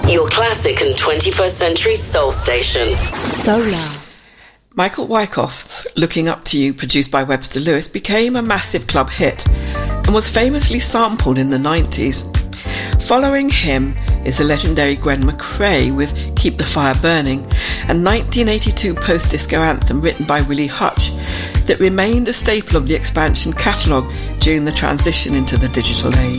Your classic and 21st century soul station. Solar. Michael Wyckoff's Looking Up to You, produced by Webster Lewis, became a massive club hit and was famously sampled in the 90s. Following him is the legendary Gwen McRae with Keep the Fire Burning, a 1982 post-disco anthem written by Willie Hutch that remained a staple of the Expansion catalogue during the transition into the digital age.